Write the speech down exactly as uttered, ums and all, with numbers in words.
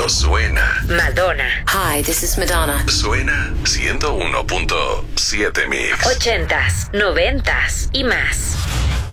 cuando suena. Madonna. Hi, this is Madonna. Suena ciento uno punto siete Mix. Ochentas, noventas y más.